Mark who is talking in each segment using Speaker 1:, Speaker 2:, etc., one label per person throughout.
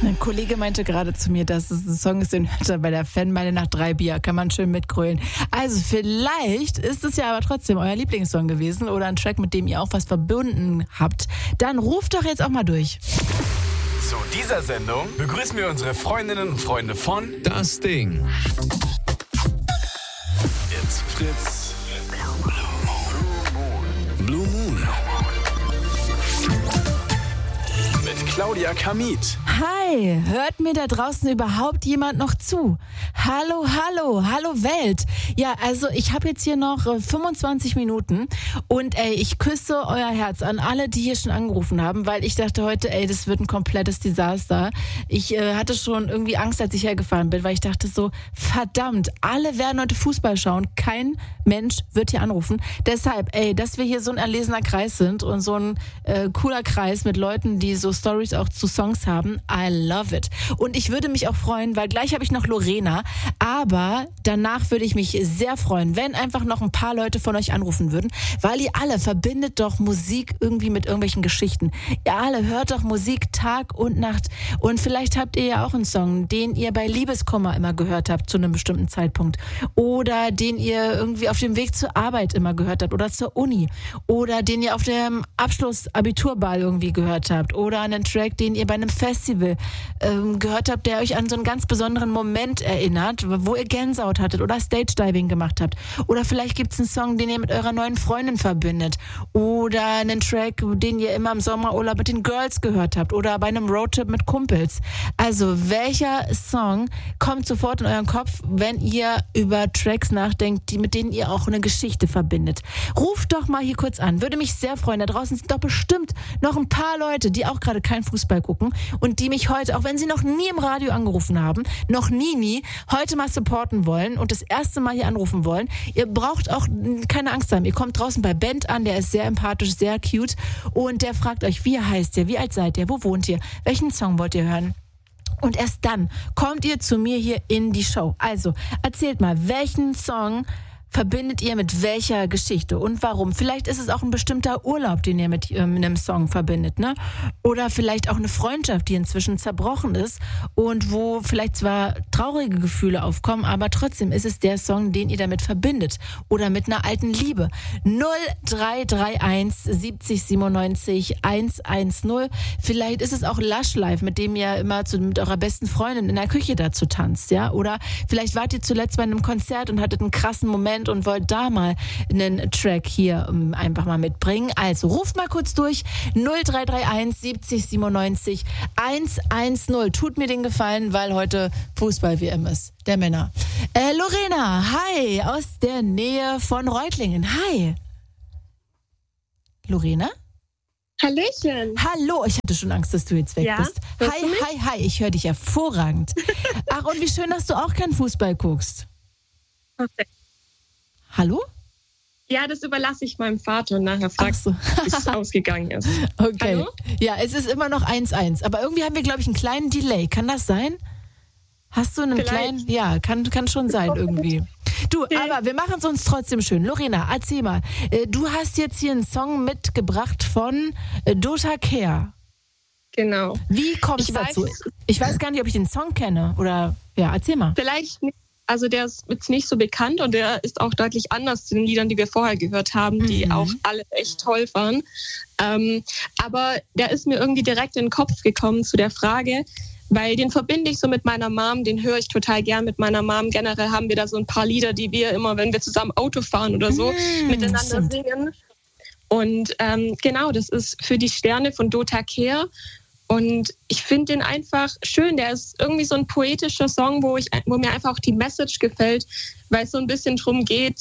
Speaker 1: Ein Kollege meinte gerade zu mir, dass es ein Song ist, den hört er bei der Fanmeile nach 3 Bier. Kann man schön mitgrölen. Also vielleicht ist es ja aber trotzdem euer Lieblingssong gewesen oder ein Track, mit dem ihr auch was verbunden habt. Dann ruft doch jetzt auch mal durch.
Speaker 2: Zu dieser Sendung begrüßen wir unsere Freundinnen und Freunde von
Speaker 3: Das Ding.
Speaker 2: It's Fritz. Blue Moon. Mit Claudia Kamit.
Speaker 1: Hi, hört mir da draußen überhaupt jemand noch zu? Hallo, hallo, hallo Welt. Ja, also ich habe jetzt hier noch 25 Minuten und ich küsse euer Herz an alle, die hier schon angerufen haben, weil ich dachte heute, das wird ein komplettes Desaster. Ich hatte schon irgendwie Angst, als ich hergefahren bin, weil ich dachte so, verdammt, alle werden heute Fußball schauen, kein Mensch wird hier anrufen. Deshalb, dass wir hier so ein erlesener Kreis sind und so ein cooler Kreis mit Leuten, die so Stories auch zu Songs haben, I love it. Und ich würde mich auch freuen, weil gleich habe ich noch Lorena, aber danach würde ich mich sehr freuen, wenn einfach noch ein paar Leute von euch anrufen würden, weil ihr alle verbindet doch Musik irgendwie mit irgendwelchen Geschichten. Ihr alle hört doch Musik Tag und Nacht und vielleicht habt ihr ja auch einen Song, den ihr bei Liebeskummer immer gehört habt zu einem bestimmten Zeitpunkt oder den ihr irgendwie auf dem Weg zur Arbeit immer gehört habt oder zur Uni oder den ihr auf dem Abschluss-Abiturball irgendwie gehört habt oder einen Track, den ihr bei einem Festival gehört habt, der euch an so einen ganz besonderen Moment erinnert, wo ihr Gänsehaut hattet oder Stage-Diving gemacht habt. Oder vielleicht gibt es einen Song, den ihr mit eurer neuen Freundin verbindet. Oder einen Track, den ihr immer im Sommerurlaub mit den Girls gehört habt. Oder bei einem Roadtrip mit Kumpels. Also welcher Song kommt sofort in euren Kopf, wenn ihr über Tracks nachdenkt, mit denen ihr auch eine Geschichte verbindet? Ruft doch mal hier kurz an. Würde mich sehr freuen. Da draußen sind doch bestimmt noch ein paar Leute, die auch gerade kein Fußball gucken und die mich heute, auch wenn sie noch nie im Radio angerufen haben, noch nie, heute mal supporten wollen und das erste Mal hier anrufen wollen. Ihr braucht auch keine Angst haben. Ihr kommt draußen bei Bent an, der ist sehr empathisch, sehr cute und der fragt euch, wie heißt ihr, wie alt seid ihr, wo wohnt ihr, welchen Song wollt ihr hören? Und erst dann kommt ihr zu mir hier in die Show. Also, erzählt mal, welchen Song verbindet ihr mit welcher Geschichte und warum? Vielleicht ist es auch ein bestimmter Urlaub, den ihr mit einem Song verbindet, ne? Oder vielleicht auch eine Freundschaft, die inzwischen zerbrochen ist und wo vielleicht zwar traurige Gefühle aufkommen, aber trotzdem ist es der Song, den ihr damit verbindet. Oder mit einer alten Liebe. 0331 70 97 110. Vielleicht ist es auch Lush Life, mit dem ihr immer mit eurer besten Freundin in der Küche dazu tanzt, ja? Oder vielleicht wart ihr zuletzt bei einem Konzert und hattet einen krassen Moment und wollt da mal einen Track hier einfach mal mitbringen. Also ruft mal kurz durch 0331 70 97 110. Tut mir den Gefallen, weil heute Fußball-WM ist, der Männer. Lorena, hi, aus der Nähe von Reutlingen. Hi. Lorena?
Speaker 4: Hallöchen.
Speaker 1: Hallo, ich hatte schon Angst, dass du jetzt weg bist. Hi, ich höre dich hervorragend. Ach, und wie schön, dass du auch keinen Fußball guckst.
Speaker 4: Okay.
Speaker 1: Hallo?
Speaker 4: Ja, das überlasse ich meinem Vater und nachher fragst du, wie es ausgegangen ist.
Speaker 1: Okay.
Speaker 4: Hallo?
Speaker 1: Ja, es ist immer noch 1-1. Aber irgendwie haben wir, glaube ich, einen kleinen Delay. Kann das sein? Hast du einen kleinen? Ja, kann schon sein irgendwie. Du, aber wir machen es uns trotzdem schön. Lorena, erzähl mal. Du hast jetzt hier einen Song mitgebracht von Dota Kehr.
Speaker 4: Genau.
Speaker 1: Wie kommt es dazu? Ich weiß gar nicht, ob ich den Song kenne. Oder, ja, erzähl mal.
Speaker 4: Vielleicht nicht. Also der ist jetzt nicht so bekannt und der ist auch deutlich anders zu den Liedern, die wir vorher gehört haben, die auch alle echt toll waren. Aber der ist mir irgendwie direkt in den Kopf gekommen zu der Frage, weil den verbinde ich so mit meiner Mom, den höre ich total gern mit meiner Mom. Generell haben wir da so ein paar Lieder, die wir immer, wenn wir zusammen Auto fahren oder so, miteinander singen. Und genau, das ist Für die Sterne von Dota Kehr. Und ich finde den einfach schön. Der ist irgendwie so ein poetischer Song, wo mir einfach auch die Message gefällt, weil es so ein bisschen drum geht,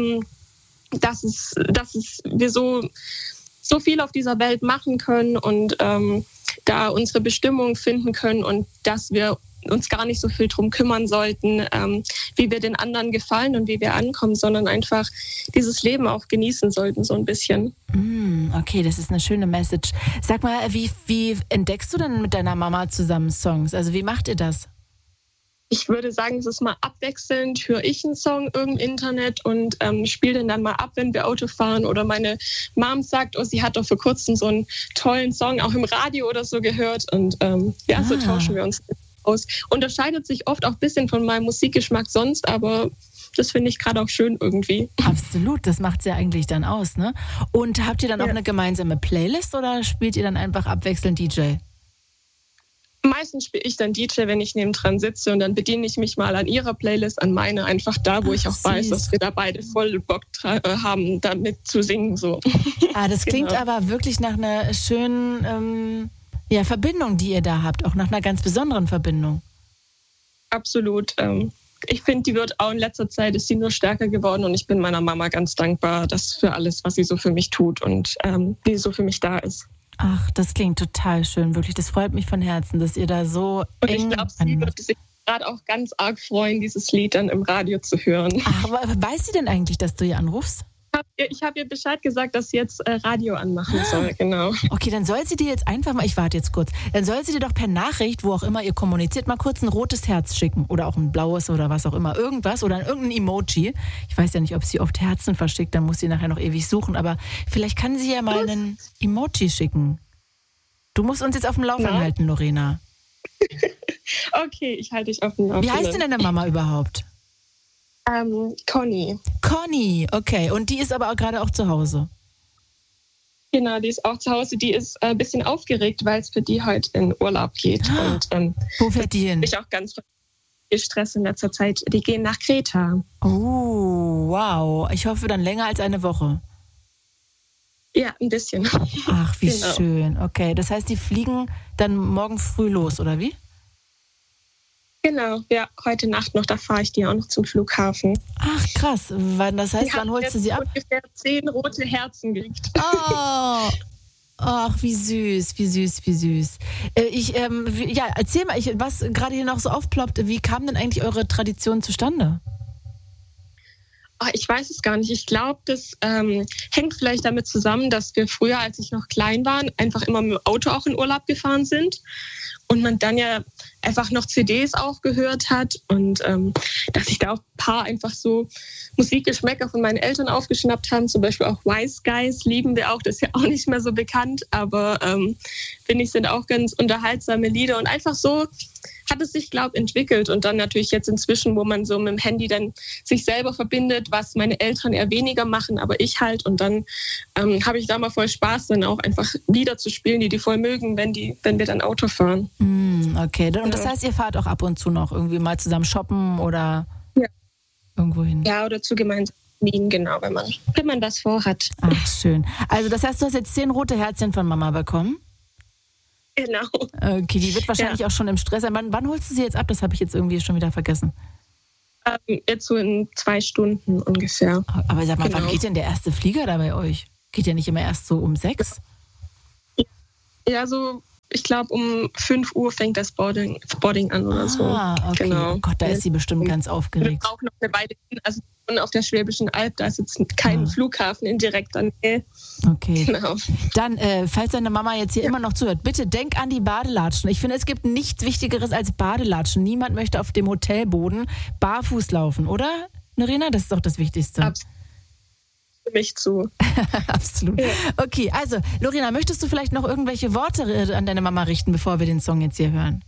Speaker 4: dass wir so viel auf dieser Welt machen können und da unsere Bestimmung finden können und dass wir uns gar nicht so viel drum kümmern sollten, wie wir den anderen gefallen und wie wir ankommen, sondern einfach dieses Leben auch genießen sollten, so ein bisschen.
Speaker 1: Okay, das ist eine schöne Message. Sag mal, wie entdeckst du denn mit deiner Mama zusammen Songs? Also wie macht ihr das?
Speaker 4: Ich würde sagen, es ist mal abwechselnd, höre ich einen Song im Internet und spiele den dann mal ab, wenn wir Auto fahren. Oder meine Mom sagt, oh, sie hat doch vor kurzem so einen tollen Song auch im Radio oder so gehört. Und so tauschen wir uns aus. Unterscheidet sich oft auch ein bisschen von meinem Musikgeschmack sonst, aber das finde ich gerade auch schön irgendwie.
Speaker 1: Absolut, das macht es ja eigentlich dann aus, ne? Und habt ihr dann auch eine gemeinsame Playlist oder spielt ihr dann einfach abwechselnd DJ?
Speaker 4: Meistens spiele ich dann DJ, wenn ich nebendran sitze, und dann bediene ich mich mal an ihrer Playlist, an meine, einfach da, wo ich auch weiß, dass wir da beide voll Bock haben, damit zu singen. So.
Speaker 1: Das klingt aber wirklich nach einer schönen Verbindung, die ihr da habt, auch nach einer ganz besonderen Verbindung.
Speaker 4: Absolut. Ich finde, die wird auch in letzter Zeit, ist sie nur stärker geworden, und ich bin meiner Mama ganz dankbar, dass für alles, was sie so für mich tut und wie sie so für mich da ist.
Speaker 1: Ach, das klingt total schön, wirklich. Das freut mich von Herzen, dass ihr da so
Speaker 4: und eng... Und ich glaube, sie wird sich gerade auch ganz arg freuen, dieses Lied dann im Radio zu hören.
Speaker 1: Ach, aber weiß sie denn eigentlich, dass du ihr anrufst?
Speaker 4: Ich habe ihr Bescheid gesagt, dass sie jetzt Radio anmachen soll, genau.
Speaker 1: Okay, dann soll sie dir jetzt einfach mal, ich warte jetzt kurz, dann soll sie dir doch per Nachricht, wo auch immer ihr kommuniziert, mal kurz ein rotes Herz schicken oder auch ein blaues oder was auch immer, irgendwas oder irgendein Emoji. Ich weiß ja nicht, ob sie oft Herzen verschickt, dann muss sie nachher noch ewig suchen, aber vielleicht kann sie ja mal einen Emoji schicken. Du musst uns jetzt auf dem Laufenden halten, Lorena.
Speaker 4: Okay, ich halte dich auf dem Laufenden.
Speaker 1: Wie heißt denn deine Mama überhaupt?
Speaker 4: Conny.
Speaker 1: Conny, okay. Und die ist aber auch gerade auch zu Hause?
Speaker 4: Genau, die ist auch zu Hause. Die ist ein bisschen aufgeregt, weil es für die heute in Urlaub geht. Und,
Speaker 1: wo fährt die hin?
Speaker 4: Ich auch ganz viel Stress in letzter Zeit. Die gehen nach Kreta.
Speaker 1: Oh, wow. Ich hoffe dann länger als eine Woche.
Speaker 4: Ja, ein bisschen.
Speaker 1: Ach, wie schön. Okay, das heißt, die fliegen dann morgen früh los, oder wie?
Speaker 4: Genau, ja, heute Nacht noch, da fahre ich die auch noch zum Flughafen.
Speaker 1: Ach, krass. Das heißt, wann holst du sie ab?
Speaker 4: Ungefähr 10 rote Herzen gekriegt.
Speaker 1: Oh, ach, wie süß, wie süß, wie süß. Erzähl mal, was gerade hier noch so aufploppt, wie kam denn eigentlich eure Tradition zustande?
Speaker 4: Ich weiß es gar nicht. Ich glaube, das hängt vielleicht damit zusammen, dass wir früher, als ich noch klein war, einfach immer mit dem Auto auch in Urlaub gefahren sind. Und man dann ja einfach noch CDs auch gehört hat. Und dass ich da auch ein paar einfach so Musikgeschmäcker von meinen Eltern aufgeschnappt haben. Zum Beispiel auch Wise Guys lieben wir auch. Das ist ja auch nicht mehr so bekannt. Aber finde ich, sind auch ganz unterhaltsame Lieder. Und einfach so hat es sich, glaube ich, entwickelt. Und dann natürlich jetzt inzwischen, wo man so mit dem Handy dann sich selber verbindet, was meine Eltern eher weniger machen, aber ich halt. Und dann habe ich da mal voll Spaß, dann auch einfach Lieder zu spielen, die voll mögen, wenn wir dann Auto fahren.
Speaker 1: Okay, und das heißt, ihr fahrt auch ab und zu noch irgendwie mal zusammen shoppen oder irgendwo hin?
Speaker 4: Ja, oder zu gemeinsamen Lieden, genau, wenn man das vorhat.
Speaker 1: Ach, schön. Also das heißt, du hast jetzt 10 rote Herzchen von Mama bekommen?
Speaker 4: Genau.
Speaker 1: Okay, die wird wahrscheinlich auch schon im Stress sein. Wann holst du sie jetzt ab? Das habe ich jetzt irgendwie schon wieder vergessen.
Speaker 4: Jetzt so in 2 Stunden ungefähr.
Speaker 1: Aber sag mal, wann geht denn der erste Flieger da bei euch? Geht der nicht immer erst so um 6?
Speaker 4: Ja, so, ich glaube, um 5 Uhr fängt das Boarding an oder so.
Speaker 1: Okay. Genau. Oh Gott, da ist sie bestimmt ganz aufgeregt.
Speaker 4: Wir brauchen noch eine Weile hin. Also auf der Schwäbischen Alb, da ist jetzt kein Flughafen in direkter Nähe.
Speaker 1: Okay. Genau. Dann, falls deine Mama jetzt hier immer noch zuhört, bitte denk an die Badelatschen. Ich finde, es gibt nichts Wichtigeres als Badelatschen. Niemand möchte auf dem Hotelboden barfuß laufen, oder, Norina? Das ist doch das Wichtigste.
Speaker 4: Absolut. Für mich zu.
Speaker 1: Absolut. Ja. Okay, also, Lorena, möchtest du vielleicht noch irgendwelche Worte an deine Mama richten, bevor wir den Song jetzt hier hören?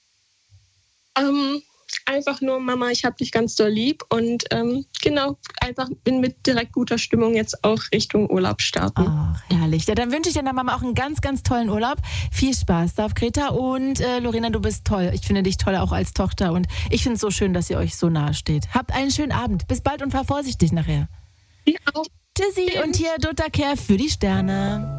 Speaker 4: Einfach nur, Mama, ich hab dich ganz doll lieb und einfach bin mit direkt guter Stimmung jetzt auch Richtung Urlaub starten.
Speaker 1: Ach, herrlich. Ja, dann wünsche ich deiner Mama auch einen ganz, ganz tollen Urlaub. Viel Spaß da auf Kreta und Lorena, du bist toll. Ich finde dich toll auch als Tochter und ich finde es so schön, dass ihr euch so nahe steht. Habt einen schönen Abend. Bis bald und fahr vorsichtig nachher.
Speaker 4: Ja, auch.
Speaker 1: Tschüssi und hier Dota Care für die Sterne.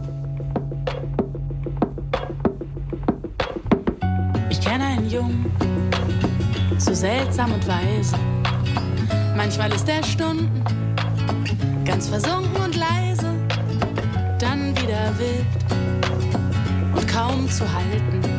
Speaker 3: Ich kenne einen Jungen, so seltsam und weise. Manchmal ist er Stunden ganz versunken und leise, dann wieder wild und kaum zu halten.